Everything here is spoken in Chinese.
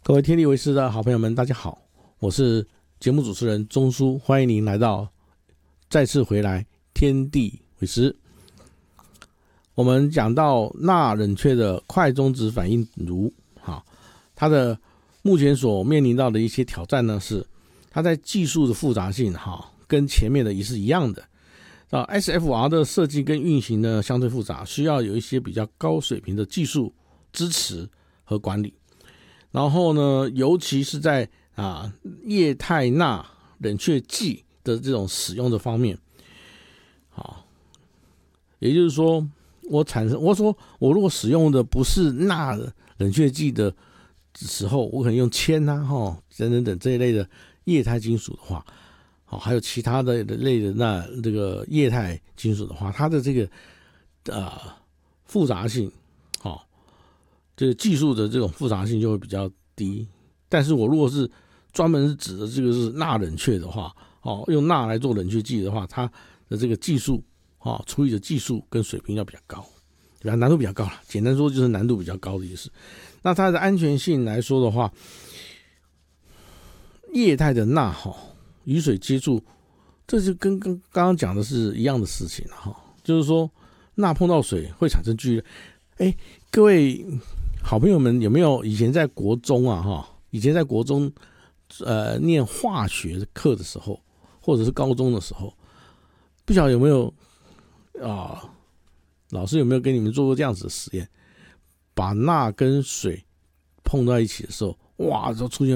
各位天地为师的好朋友们，大家好，我是节目主持人钟书，欢迎您来到再次回来天地为师。我们讲到钠冷却的快中子反应炉，它的目前所面临到的一些挑战呢，是它在技术的复杂性跟前面的也是一样的。SFR 的设计跟运行呢相对复杂，需要有一些比较高水平的技术支持和管理。然后呢，尤其是在液态钠冷却剂的这种使用的方面，也就是说，我如果使用的不是钠冷却剂的时候，我可能用铅等等这一类的液态金属的话，还有其他的类的这个液态金属的话，它的这个复杂性，这个技术的这种复杂性就会比较低。但是我如果是专门是指的这个是钠冷却的话，用钠来做冷却剂的话，它的这个技术处理的技术跟水平要比较高，难度比较高了。简单说就是难度比较高的意思。那它的安全性来说的话，液态的钠与水接触，这就跟刚刚讲的是一样的事情就是说钠碰到水会产生聚热。各位好朋友们，有没有以前在国中念化学课的时候，或者是高中的时候，不晓得有没有老师有没有跟你们做过这样子的实验？把钠跟水碰到一起的时候，就出现